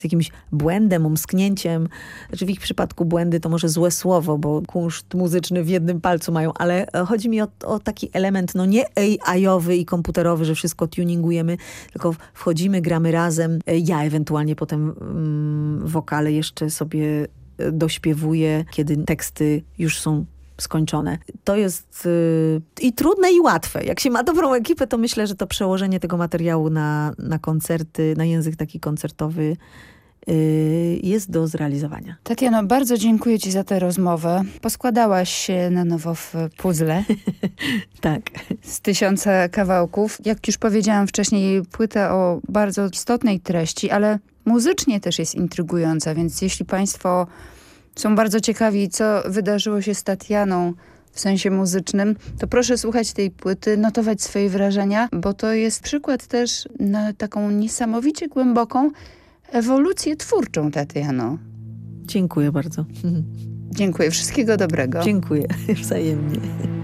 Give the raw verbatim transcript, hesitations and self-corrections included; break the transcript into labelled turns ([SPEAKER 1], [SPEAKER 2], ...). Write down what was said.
[SPEAKER 1] jakimś błędem, umsknięciem. Znaczy w ich przypadku błędy to może złe słowo, bo kunszt muzyczny w jednym palcu mają, ale chodzi mi o, o taki element, no nie A I-owy i komputerowy, że wszystko tuningujemy, tylko wchodzimy, gramy razem. Ja ewentualnie potem mm, wokale jeszcze sobie dośpiewuję, kiedy teksty już są skończone. To jest yy, i trudne, i łatwe. Jak się ma dobrą ekipę, to myślę, że to przełożenie tego materiału na, na koncerty, na język taki koncertowy yy, jest do zrealizowania.
[SPEAKER 2] Tatiano, bardzo dziękuję ci za tę rozmowę. Poskładałaś się na nowo w puzzle.
[SPEAKER 1] Tak.
[SPEAKER 2] Z tysiąca kawałków. Jak już powiedziałam wcześniej, płyta o bardzo istotnej treści, ale muzycznie też jest intrygująca, więc jeśli państwo są bardzo ciekawi, co wydarzyło się z Tatianą w sensie muzycznym, to proszę słuchać tej płyty, notować swoje wrażenia, bo to jest przykład też na taką niesamowicie głęboką ewolucję twórczą Tatiano.
[SPEAKER 1] Dziękuję bardzo.
[SPEAKER 2] Dziękuję. Wszystkiego dobrego.
[SPEAKER 1] Dziękuję. Wzajemnie.